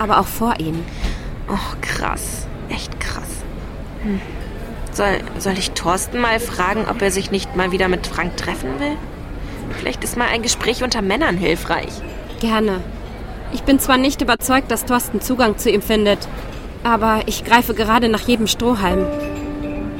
aber auch vor ihnen. Oh, krass. Echt krass. Soll ich Thorsten mal fragen, ob er sich nicht mal wieder mit Frank treffen will? Vielleicht ist mal ein Gespräch unter Männern hilfreich. Gerne. Ich bin zwar nicht überzeugt, dass Thorsten Zugang zu ihm findet, aber ich greife gerade nach jedem Strohhalm.